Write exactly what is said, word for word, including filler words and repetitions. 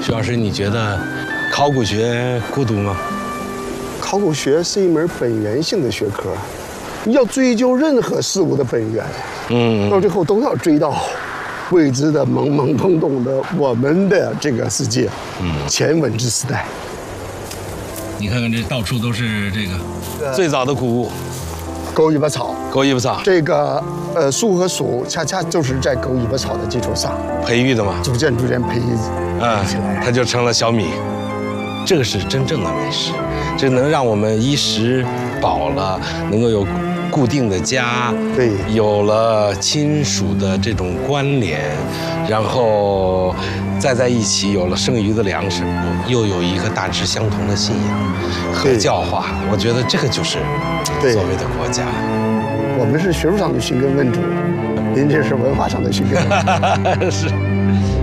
徐老师，你觉得考古学孤独吗？ 考古学是一门本源性的学科，你要追究任何事物的本源， 嗯， 到最后都要追到未知的、懵懵懂懂的我们的这个世界，嗯，前文之时代。 你看看这到处都是这个最早的古物， 狗尾巴草， 狗尾巴草， 这个呃树和属恰恰就是在狗尾巴草的基础上培育的嘛， 逐渐逐渐培育啊起来， 它就成了小米。这个是真正的美食，这能让我们衣食饱了，能够有固定的家， 对， 有了亲属的这种关联，然后再在一起有了剩余的粮食，又有一个大致相同的信仰和教化，我觉得这个就是所谓的国家。 我们是学术上的寻根问祖，您这是文化上的寻根问祖。 是。